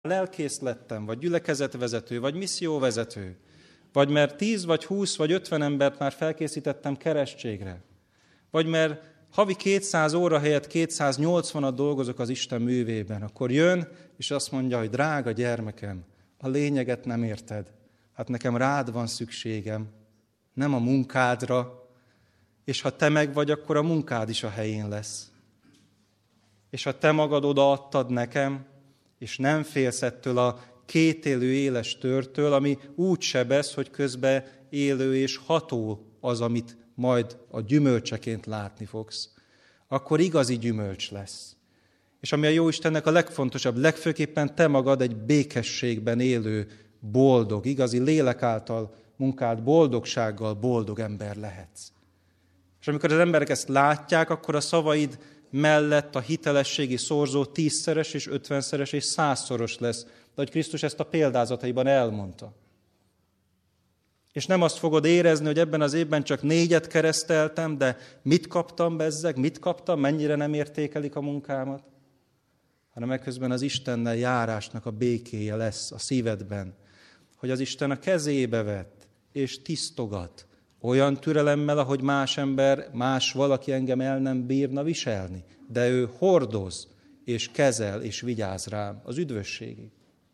lelkész lettem, vagy gyülekezetvezető, vagy misszióvezető, vagy mert 10, vagy 20, vagy 50 embert már felkészítettem keresztségre, vagy mert havi 200 óra helyett 280-at dolgozok az Isten művében, akkor jön, és azt mondja, hogy drága gyermekem, a lényeget nem érted. Hát nekem rád van szükségem, nem a munkádra, és ha te meg vagy, akkor a munkád is a helyén lesz. És ha te magad odaadtad nekem, és nem félsz ettől a kétélű éles törtől, ami úgy sebez, hogy közben élő és ható az, amit majd a gyümölcseként látni fogsz, akkor igazi gyümölcs lesz. És ami a Jóistennek a legfontosabb, legfőképpen te magad egy békességben élő, boldog, igazi lélek által munkált boldogsággal boldog ember lehetsz. És amikor az emberek ezt látják, akkor a szavaid mellett a hitelességi szorzó 10-szeres és 50-szeres és 100-szoros lesz. De hogy Krisztus ezt a példázataiban elmondta. És nem azt fogod érezni, hogy ebben az évben csak 4 kereszteltem, de mit kaptam bezzeg, mit kaptam, mennyire nem értékelik a munkámat, hanem ekközben az Istennel járásnak a békéje lesz a szívedben, hogy az Isten a kezébe vett és tisztogat, olyan türelemmel, ahogy más valaki engem el nem bírna viselni, de ő hordoz, és kezel, és vigyáz rám az üdvösségig.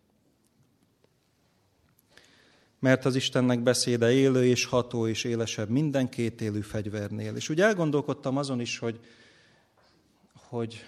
Mert az Istennek beszéde élő és ható és élesebb minden kétélű fegyvernél. És úgy elgondolkodtam azon is, hogy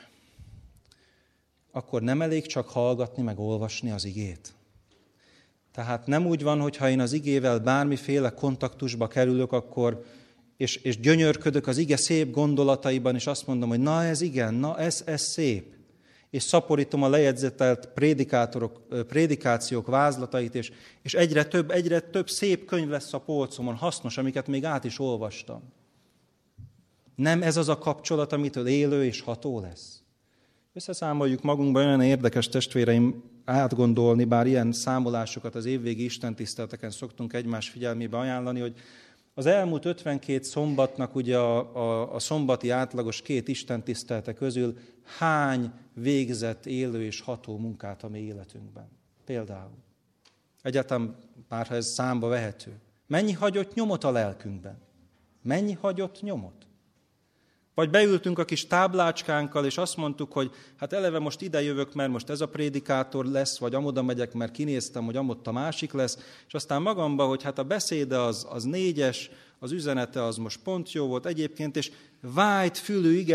akkor nem elég csak hallgatni, meg olvasni az igét. Tehát nem úgy van, hogyha én az igével bármiféle kontaktusba kerülök, akkor, és gyönyörködök az ige szép gondolataiban, és azt mondom, hogy na ez igen, na ez szép. És szaporítom a lejegyzetelt prédikációk vázlatait, és egyre több szép könyv lesz a polcomon, hasznos, amiket még át is olvastam. Nem ez az a kapcsolat, amitől élő és ható lesz. Összeszámoljuk magunkban, olyan érdekes testvéreim átgondolni, bár ilyen számolásokat az évvégi istentiszteleteken szoktunk egymás figyelmébe ajánlani, hogy az elmúlt 52 szombatnak ugye a szombati átlagos 2 istentisztelete közül hány végzett élő és ható munkát a mi életünkben? Például. Egyáltalán már ha ez számba vehető. Mennyi hagyott nyomot a lelkünkben? Mennyi hagyott nyomot? Vagy beültünk a kis táblácskánkkal, és azt mondtuk, hogy hát eleve most ide jövök, mert most ez a prédikátor lesz, vagy amoda megyek, mert kinéztem, hogy amott a másik lesz, és aztán magamba, hogy hát a beszéde az 4-es, az üzenete az most pont jó volt egyébként, és vájt fülű ige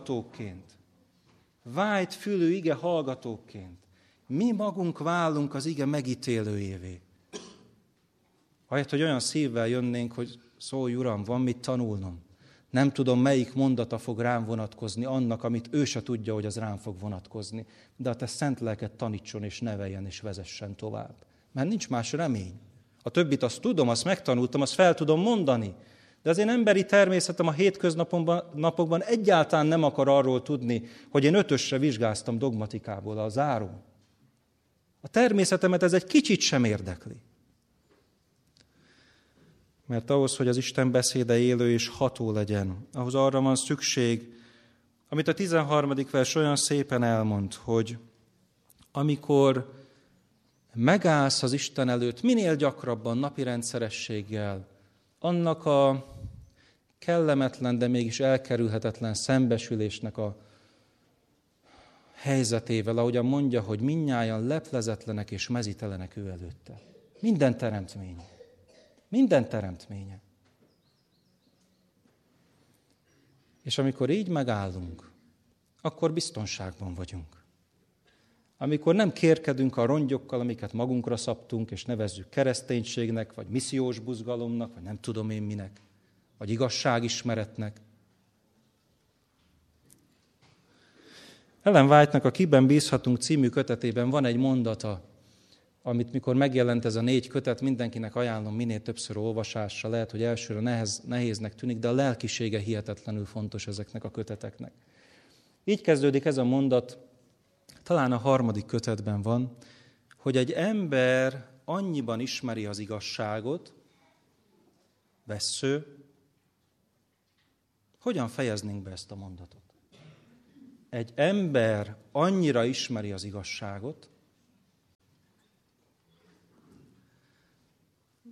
hallgatóként. Mi magunk válunk az ige megítélőjévé. Ahelyett, hogy olyan szívvel jönnénk, hogy szólj, Uram, van mit tanulnom. Nem tudom, melyik mondata fog rám vonatkozni annak, amit ő se tudja, hogy az rám fog vonatkozni. De a te szent lelked tanítson és neveljen és vezessen tovább. Mert nincs más remény. A többit azt tudom, azt megtanultam, azt fel tudom mondani. De az én emberi természetem a hétköznapokban egyáltalán nem akar arról tudni, hogy én 5-ösre vizsgáztam dogmatikából a zárón. A természetemet ez egy kicsit sem érdekli. Mert ahhoz, hogy az Isten beszéde élő és ható legyen, ahhoz arra van szükség, amit a 13. vers olyan szépen elmond, hogy amikor megállsz az Isten előtt minél gyakrabban, napi rendszerességgel, annak a kellemetlen, de mégis elkerülhetetlen szembesülésnek a helyzetével, ahogyan mondja, hogy mindnyájan leplezetlenek és mezítelenek ő előtte. Minden teremtménye. És amikor így megállunk, akkor biztonságban vagyunk. Amikor nem kérkedünk a rongyokkal, amiket magunkra szabtunk, és nevezzük kereszténységnek, vagy missziós buzgalomnak, vagy nem tudom én minek, vagy igazságismeretnek. Ellen White-nak a Kiben bízhatunk című kötetében van egy mondata, amit mikor megjelent ez a 4 kötet, mindenkinek ajánlom minél többször olvasásra, lehet, hogy elsőre nehéznek tűnik, de a lelkisége hihetetlenül fontos ezeknek a köteteknek. Így kezdődik ez a mondat, talán a 3. kötetben van, hogy egy ember annyiban ismeri az igazságot, vessző, hogyan fejeznénk be ezt a mondatot? Egy ember annyira ismeri az igazságot,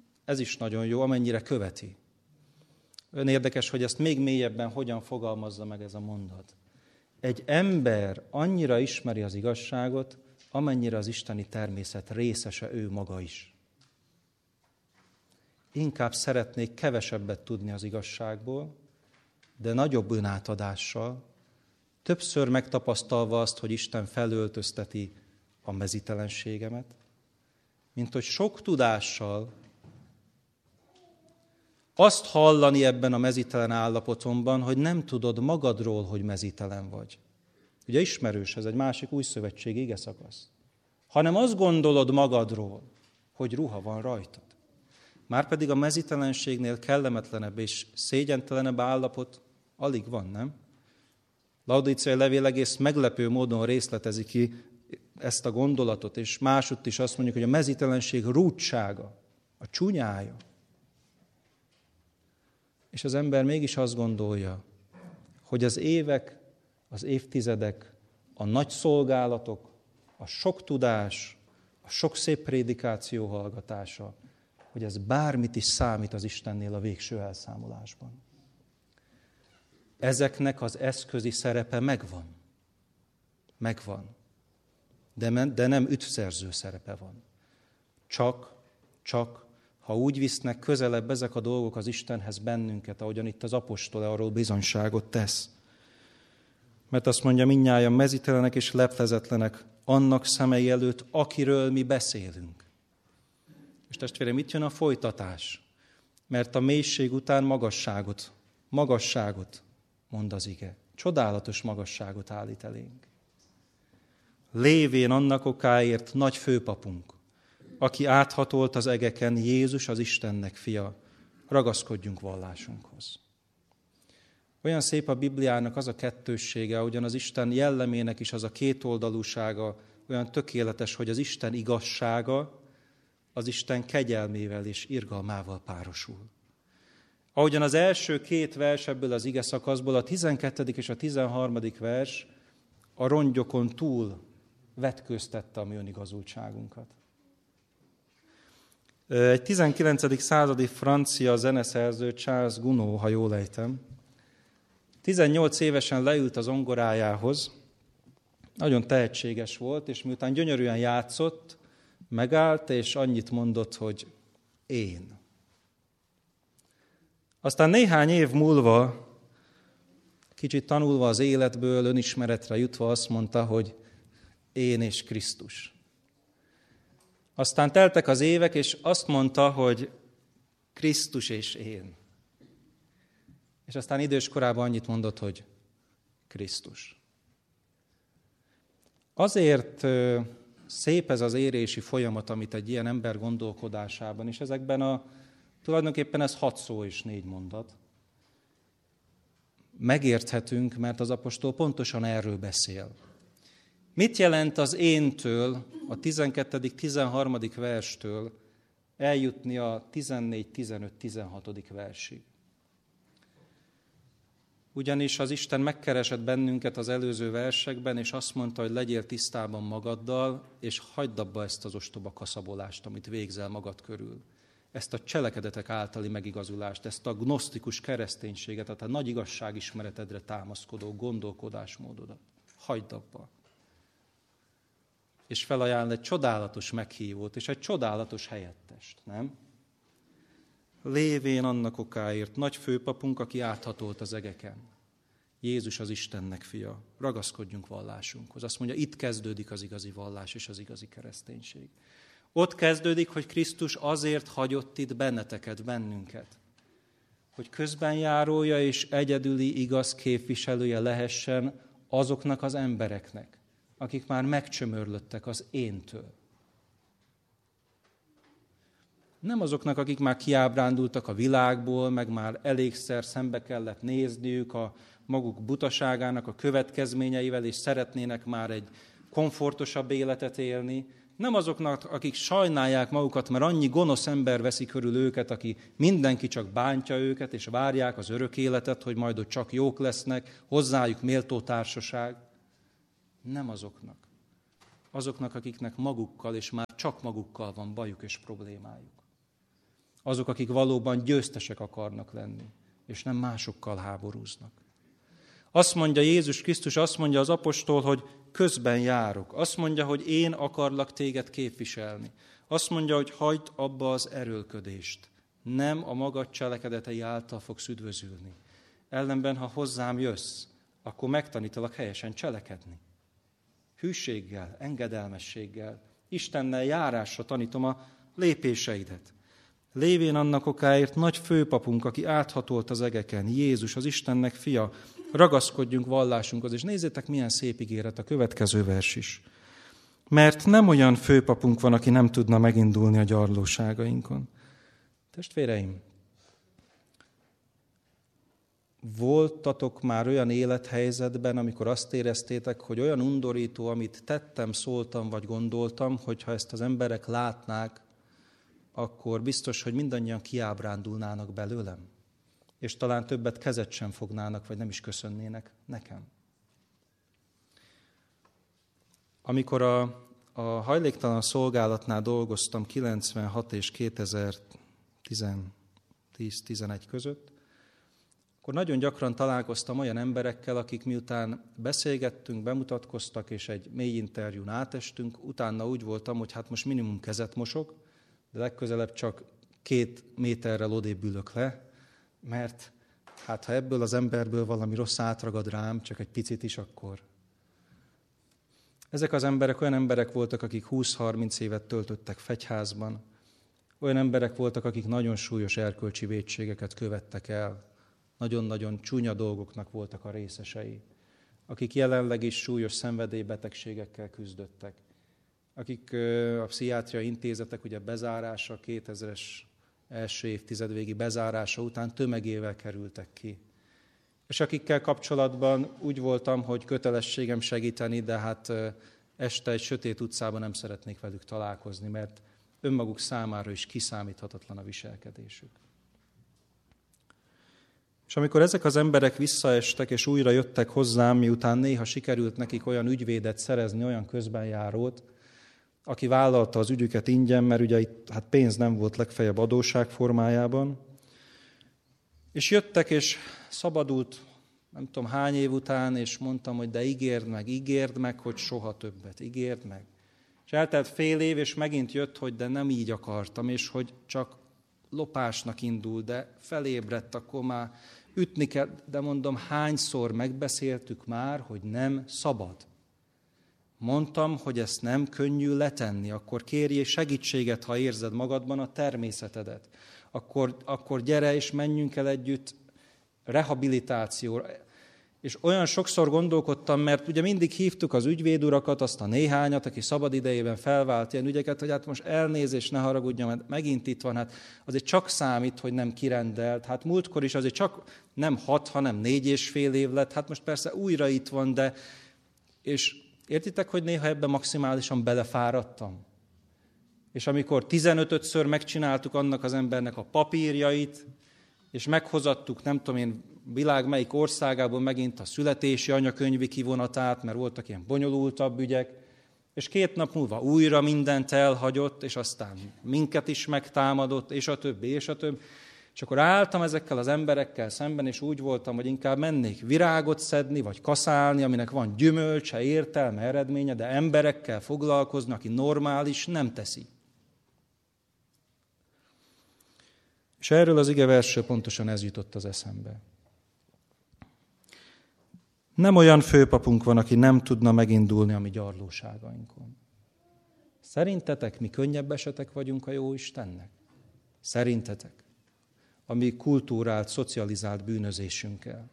ez is nagyon jó, amennyire követi. Ön érdekes, hogy ezt még mélyebben hogyan fogalmazza meg ez a mondat. Egy ember annyira ismeri az igazságot, amennyire az isteni természet részese ő maga is. Inkább szeretnék kevesebbet tudni az igazságból, de nagyobb önátadással, többször megtapasztalva azt, hogy Isten felöltözteti a mezítelenségemet, mint hogy sok tudással azt hallani ebben a mezítelen állapotomban, hogy nem tudod magadról, hogy mezítelen vagy. Ugye ismerős, ez egy másik újszövetségi igeszakasz. Hanem azt gondolod magadról, hogy ruha van rajtad. Márpedig a mezítelenségnél kellemetlenebb és szégyentelenebb állapot alig van, nem? Laodíceai levél egész meglepő módon részletezi ki ezt a gondolatot, és másutt is azt mondjuk, hogy a mezítelenség rúdsága, a csúnyája. És az ember mégis azt gondolja, hogy az évek, az évtizedek, a nagy szolgálatok, a sok tudás, a sok szép prédikáció hallgatása, hogy ez bármit is számít az Istennél a végső elszámolásban. Ezeknek az eszközi szerepe megvan. Megvan. De nem ügyszerző szerepe van. Csak, ha úgy visznek közelebb ezek a dolgok az Istenhez bennünket, ahogyan itt az apostol arról bizonyságot tesz. Mert azt mondja, mindnyájan mezítelenek és leplezetlenek annak szemei előtt, akiről mi beszélünk. És testvérem, itt jön a folytatás. Mert a mélység után magasságot mond az ige. Csodálatos magasságot állít elénk. Lévén annak okáért nagy főpapunk, aki áthatolt az egeken, Jézus az Istennek fia, ragaszkodjunk vallásunkhoz. Olyan szép a Bibliának az a kettőssége, ahogyan az Isten jellemének is az a kétoldalúsága olyan tökéletes, hogy az Isten igazsága az Isten kegyelmével és irgalmával párosul. Ahogyan az első két vers ebből az ige szakaszból, a 12. és a 13. vers a rongyokon túl vetkőztette a mi önigazultságunkat. Egy 19. századi francia zeneszerző, Charles Gounod, ha jól ejtem, 18 évesen leült az zongorájához, nagyon tehetséges volt, és miután gyönyörűen játszott, megállt, és annyit mondott, hogy én. Aztán néhány év múlva, kicsit tanulva az életből, önismeretre jutva azt mondta, hogy én és Krisztus. Aztán teltek az évek, és azt mondta, hogy Krisztus és én. És aztán idős korában annyit mondott, hogy Krisztus. Azért szép ez az érési folyamat, amit egy ilyen ember gondolkodásában, és ezekben tulajdonképpen ez 6 szó és 4 mondat. Megérthetünk, mert az apostol pontosan erről beszél. Mit jelent az éntől, a 12.-13. verstől eljutni a 14.-15.-16. versig? Ugyanis az Isten megkeresett bennünket az előző versekben, és azt mondta, hogy legyél tisztában magaddal, és hagyd abba ezt az ostoba kaszabolást, amit végzel magad körül. Ezt a cselekedetek általi megigazulást, ezt a gnosztikus kereszténységet, tehát a nagy igazságismeretedre támaszkodó gondolkodásmódodat. Hagyd abba. És felajánl egy csodálatos meghívót, és egy csodálatos helyettest, nem? Lévén annak okáért nagy főpapunk, aki áthatolt az egeken. Jézus az Istennek fia. Ragaszkodjunk vallásunkhoz. Azt mondja, itt kezdődik az igazi vallás és az igazi kereszténység. Ott kezdődik, hogy Krisztus azért hagyott itt bennünket. Hogy közbenjárója és egyedüli igaz képviselője lehessen azoknak az embereknek, akik már megcsömörlöttek az éntől. Nem azoknak, akik már kiábrándultak a világból, meg már elégszer szembe kellett nézniük a maguk butaságának a következményeivel, és szeretnének már egy komfortosabb életet élni. Nem azoknak, akik sajnálják magukat, mert annyi gonosz ember veszi körül őket, aki mindenki csak bántja őket, és várják az örök életet, hogy majd ott csak jók lesznek, hozzájuk méltó társaság. Nem azoknak. Azoknak, akiknek magukkal, és már csak magukkal van bajuk és problémájuk. Azok, akik valóban győztesek akarnak lenni, és nem másokkal háborúznak. Azt mondja Jézus Krisztus, azt mondja az apostol, hogy közben járok. Azt mondja, hogy én akarlak téged képviselni. Azt mondja, hogy hagyd abba az erőlködést. Nem a magad cselekedetei által fogsz üdvözülni. Ellenben, ha hozzám jössz, akkor megtanítalak helyesen cselekedni. Hűséggel, engedelmességgel, Istennel járásra tanítom a lépéseidet. Lévén annak okáért nagy főpapunk, aki áthatolt az egeken, Jézus, az Istennek fia, ragaszkodjunk vallásunkhoz, és nézzétek, milyen szép ígéret a következő vers is. Mert nem olyan főpapunk van, aki nem tudna megindulni a gyarlóságainkon. Testvéreim, voltatok már olyan élethelyzetben, amikor azt éreztétek, hogy olyan undorító, amit tettem, szóltam vagy gondoltam, hogyha ezt az emberek látnák, akkor biztos, hogy mindannyian kiábrándulnának belőlem, és talán többet kezet sem fognának, vagy nem is köszönnének nekem. Amikor a hajléktalan szolgálatnál dolgoztam 96 és 2010-11 között, akkor nagyon gyakran találkoztam olyan emberekkel, akik miután beszélgettünk, bemutatkoztak, és egy mély interjún átestünk, utána úgy voltam, hogy hát most minimum kezet mosok, de legközelebb csak 2 méterrel odébb ülök le, mert hát ha ebből az emberből valami rossz átragad rám, csak egy picit is, akkor... Ezek az emberek olyan emberek voltak, akik 20-30 évet töltöttek fegyházban, olyan emberek voltak, akik nagyon súlyos erkölcsi vétségeket követtek el, nagyon-nagyon csúnya dolgoknak voltak a részesei, akik jelenleg is súlyos szenvedélybetegségekkel küzdöttek, akik a pszichiátriai intézetek ugye bezárása, 2000-es első évtizedvégi bezárása után tömegével kerültek ki. És akikkel kapcsolatban úgy voltam, hogy kötelességem segíteni, de hát este egy sötét utcában nem szeretnék velük találkozni, mert önmaguk számára is kiszámíthatatlan a viselkedésük. És amikor ezek az emberek visszaestek, és újra jöttek hozzám, miután néha sikerült nekik olyan ügyvédet szerezni, olyan közbenjárót, aki vállalta az ügyüket ingyen, mert ugye itt hát pénz nem volt, legfeljebb adósság formájában. És jöttek, és szabadult, nem tudom hány év után, és mondtam, hogy de ígérd meg, hogy soha többet, ígérd meg. És eltelt fél év, és megint jött, hogy de nem így akartam, és hogy csak lopásnak indul, de felébredt, akkor már ütni kell, de mondom, hányszor megbeszéltük már, hogy nem szabad. Mondtam, hogy ezt nem könnyű letenni, akkor kérjél segítséget, ha érzed magadban a természetedet. Akkor gyere és menjünk el együtt rehabilitációra. És olyan sokszor gondolkodtam, mert ugye mindig hívtuk az ügyvédurakat, azt a néhányat, aki szabadidejében felvált ilyen ügyeket, hogy hát most elnézést, ne haragudjon, mert megint itt van, hát azért csak számít, hogy nem kirendelt. Hát múltkor is azért csak nem 6, hanem 4,5 év lett, hát most persze újra itt van, de... És értitek, hogy néha ebben maximálisan belefáradtam? És amikor 15-ször megcsináltuk annak az embernek a papírjait, és meghozattuk, nem tudom én, világ melyik országából megint a születési anyakönyvi kivonatát, mert voltak ilyen bonyolultabb ügyek, és 2 nap múlva újra mindent elhagyott, és aztán minket is megtámadott, és a többi, és a többi. És akkor álltam ezekkel az emberekkel szemben, és úgy voltam, hogy inkább mennék virágot szedni, vagy kaszálni, aminek van gyümölcse, értelme, eredménye, de emberekkel foglalkozni, aki normális, nem teszi. És erről az igeversről pontosan ez jutott az eszembe. Nem olyan főpapunk van, aki nem tudna megindulni a mi gyarlóságainkon. Szerintetek mi könnyebb esetek vagyunk a jó Istennek? Szerintetek? A mi kultúrált, szocializált bűnözésünkkel.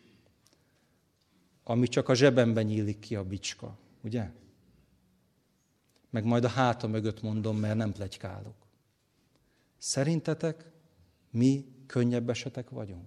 Ami csak a zsebemben nyílik ki a bicska, ugye? Meg majd a háta mögött mondom, mert nem pletykálok. Szerintetek mi könnyebb esetek vagyunk?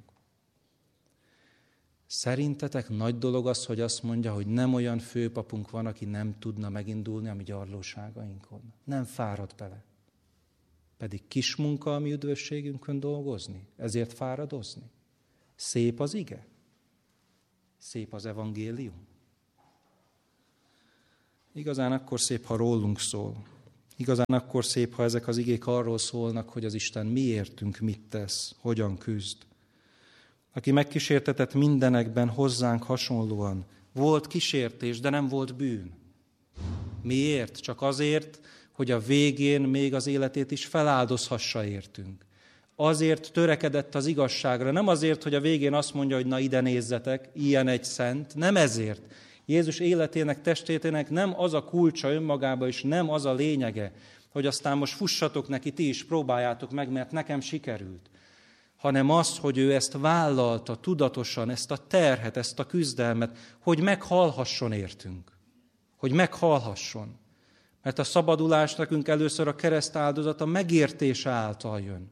Szerintetek nagy dolog az, hogy azt mondja, hogy nem olyan főpapunk van, aki nem tudna megindulni a mi gyarlóságainkon. Nem fárad bele. Pedig kis munka a mi üdvösségünkön dolgozni, ezért fáradozni. Szép az ige? Szép az evangélium? Igazán akkor szép, ha rólunk szól. Igazán akkor szép, ha ezek az igék arról szólnak, hogy az Isten miértünk mit tesz, hogyan küzd. Aki megkísértetett mindenekben hozzánk hasonlóan. Volt kísértés, de nem volt bűn. Miért? Csak azért, hogy a végén még az életét is feláldozhassa értünk. Azért törekedett az igazságra, nem azért, hogy a végén azt mondja, hogy na ide nézzetek, ilyen egy szent, nem ezért. Jézus életének, testének nem az a kulcsa önmagában, és nem az a lényege, hogy aztán most fussatok neki, ti is próbáljátok meg, mert nekem sikerült. Hanem az, hogy ő ezt vállalta tudatosan, ezt a terhet, ezt a küzdelmet, hogy meghalhasson értünk. Hogy meghalhasson. Mert a szabadulás nekünk először a kereszt áldozata megértése által jön.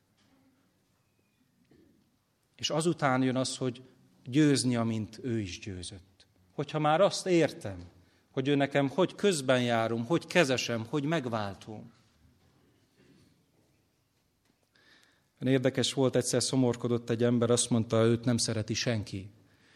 És azután jön az, hogy győzni, amint ő is győzött. Hogyha már azt értem, hogy ő nekem hogy közben járom, hogy kezesem, hogy megváltom. Érdekes volt, egyszer szomorkodott egy ember, azt mondta, őt nem szereti senki.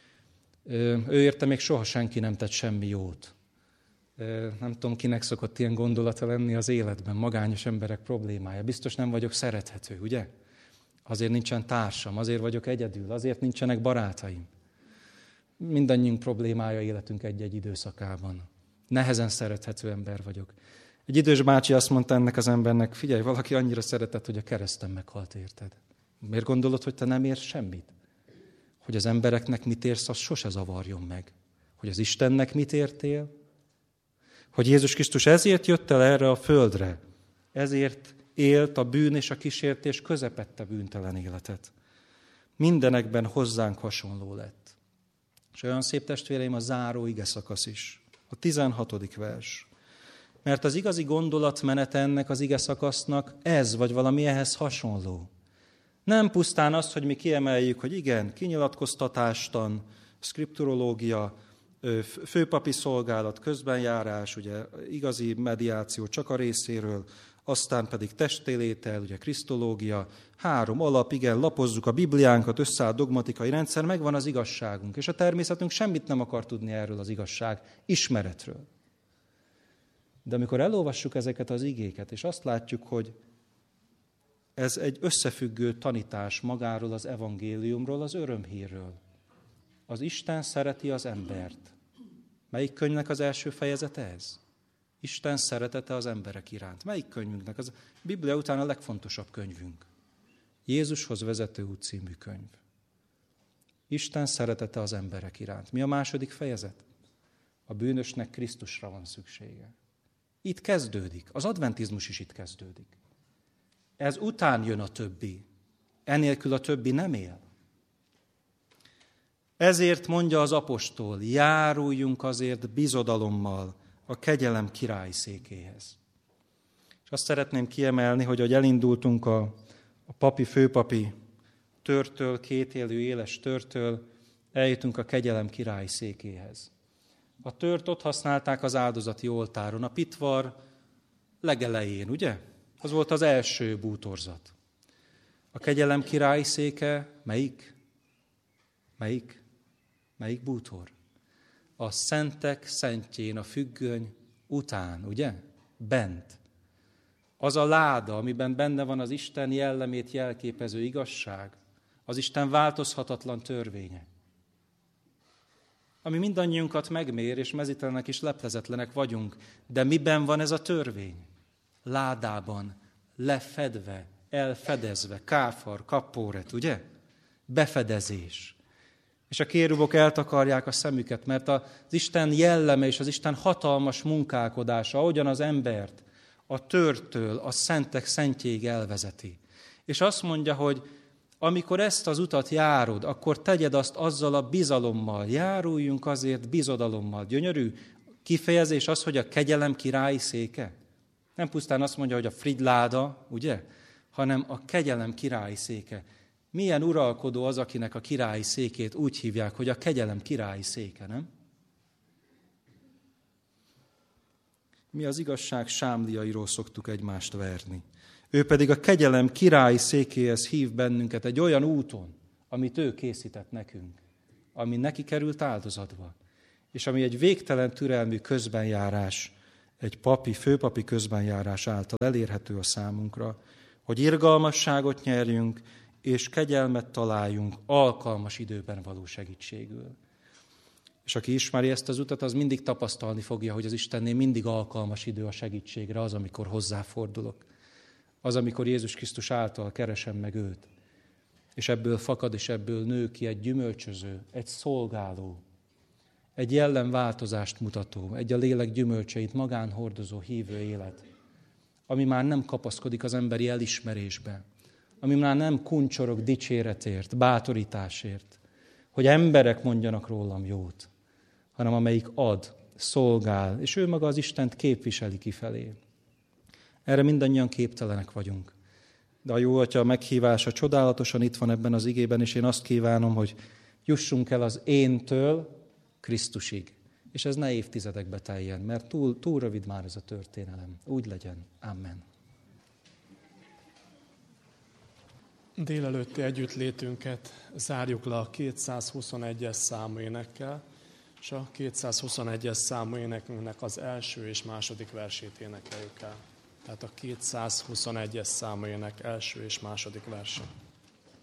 Ő érte még soha senki nem tett semmi jót. Nem tudom, kinek szokott ilyen gondolata lenni az életben, magányos emberek problémája. Biztos nem vagyok szerethető, ugye? Azért nincsen társam, azért vagyok egyedül, azért nincsenek barátaim. Mindannyiunk problémája életünk egy-egy időszakában. Nehezen szerethető ember vagyok. Egy idős bácsi azt mondta ennek az embernek, figyelj, valaki annyira szeretett, hogy a kereszten meghalt érted. Miért gondolod, hogy te nem érsz semmit? Hogy az embereknek mit érsz, az sose zavarjon meg. Hogy az Istennek mit értél? Hogy Jézus Krisztus ezért jött el erre a földre. Ezért élt a bűn és a kísértés közepette bűntelen életet. Mindenekben hozzánk hasonló lett. És olyan szép, testvéreim, a záró ige szakasz is. A 16. vers. Mert az igazi gondolatmenete ennek az ige szakasznak ez, vagy valami ehhez hasonló. Nem pusztán az, hogy mi kiemeljük, hogy igen, kinyilatkoztatástan, szkripturológia, főpapi szolgálat, közbenjárás, ugye igazi mediáció csak a részéről, aztán pedig testélétel, ugye krisztológia, 3 alap, igen, lapozzuk a Bibliánkat, összeáll dogmatikai rendszer, megvan az igazságunk, és a természetünk semmit nem akar tudni erről az igazság ismeretről. De amikor elolvassuk ezeket az igéket, és azt látjuk, hogy ez egy összefüggő tanítás magáról az evangéliumról, az örömhírről. Az Isten szereti az embert. Melyik könyvnek az első fejezete ez? Isten szeretete az emberek iránt. Melyik könyvünknek? Az Biblia után a legfontosabb könyvünk. Jézushoz vezető út című könyv. Isten szeretete az emberek iránt. Mi a második fejezet? A bűnösnek Krisztusra van szüksége. Itt kezdődik. Az adventizmus is itt kezdődik. Ez után jön a többi. Enélkül a többi nem él. Ezért mondja az apostol, járuljunk azért bizodalommal a kegyelem királyi székéhez. És azt szeretném kiemelni, hogy ahogy elindultunk a főpapi törtől, kétélű éles törtől, eljutunk a kegyelem királyi székéhez. A tört ott használták az áldozati oltáron, a pitvar legelején, ugye? Az volt az első bútorzat. A kegyelem királyi széke melyik? Melyik bútor? A szentek szentjén, a függöny után, ugye? Bent. Az a láda, amiben benne van az Isten jellemét jelképező igazság, az Isten változhatatlan törvénye, ami mindannyiunkat megmér, és mezítelenek és leplezetlenek vagyunk. De miben van ez a törvény? Ládában, lefedve, elfedezve, káfar, kappóret, ugye? Befedezés. És a kérubok eltakarják a szemüket, mert az Isten jelleme és az Isten hatalmas munkálkodása, ahogyan az embert a törtől a szentek szentjéig elvezeti. És azt mondja, hogy amikor ezt az utat járod, akkor tegyed azt azzal a bizalommal, járuljunk azért bizodalommal. Gyönyörű kifejezés az, hogy a kegyelem királyi széke. Nem pusztán azt mondja, hogy a frigyláda, ugye? Hanem a kegyelem királyi széke. Milyen uralkodó az, akinek a királyi székét úgy hívják, hogy a kegyelem királyi széke, nem? Mi az igazság sámliairól szoktuk egymást verni. Ő pedig a kegyelem királyi székéhez hív bennünket egy olyan úton, amit ő készített nekünk, ami neki került áldozatba, és ami egy végtelen türelmű közbenjárás egy főpapi közbenjárás által elérhető a számunkra, hogy irgalmasságot nyerjünk, és kegyelmet találjunk alkalmas időben való segítségül. És aki ismeri ezt az utat, az mindig tapasztalni fogja, hogy az Istennél mindig alkalmas idő a segítségre, az, amikor hozzáfordulok. Az, amikor Jézus Krisztus által keresem meg őt. És ebből fakad, és ebből nő ki egy gyümölcsöző, egy szolgáló, egy jellemváltozást mutató, egy a lélek gyümölcseit magán hordozó hívő élet, ami már nem kapaszkodik az emberi elismerésbe, ami már nem kuncsorog dicséretért, bátorításért, hogy emberek mondjanak rólam jót, hanem amelyik ad, szolgál, és ő maga az Istent képviseli kifelé. Erre mindannyian képtelenek vagyunk. De a jó Atya meghívása csodálatosan itt van ebben az igében, és én azt kívánom, hogy jussunk el az éntől Krisztusig. És ez ne évtizedekbe teljen, mert túl rövid már ez a történelem. Úgy legyen. Amen. Délelőtti együttlétünket zárjuk le a 221-es számú énekkel, és a 221-es számú énekünknek az első és második versét énekeljük el. Tehát a 221-es számú ének első és második verse.